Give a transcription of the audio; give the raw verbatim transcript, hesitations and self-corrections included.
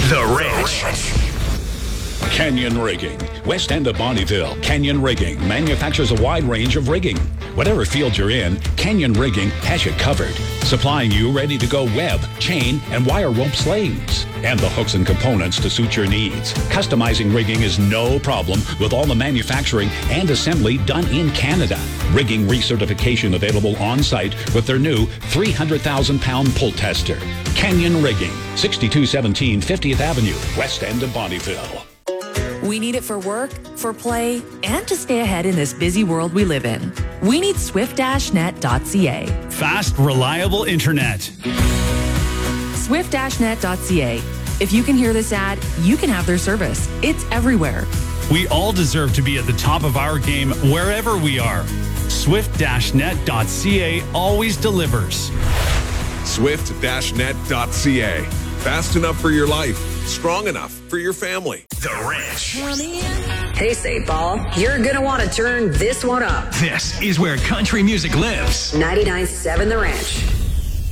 The Ranch. Canyon Rigging. West end of Bonnyville, Canyon Rigging manufactures a wide range of rigging. Whatever field you're in, Canyon Rigging has you covered. Supplying you ready-to-go web, chain, and wire rope slings. And the hooks and components to suit your needs. Customizing rigging is no problem with all the manufacturing and assembly done in Canada. Rigging recertification available on-site with their new three hundred thousand pound pull tester. Canyon Rigging, sixty-two seventeen fiftieth Avenue, west end of Bonnyville. We need it for work, for play, and to stay ahead in this busy world we live in. We need swift dash net dot c a. Fast, reliable internet. swift dash net dot c a. If you can hear this ad, you can have their service. It's everywhere. We all deserve to be at the top of our game wherever we are. swift dash net dot c a always delivers. swift dash net dot c a. Fast enough for your life, strong enough for your family. The Ranch. Hey, Saint Paul, you're going to want to turn this one up. This is where country music lives. ninety-nine point seven The Ranch.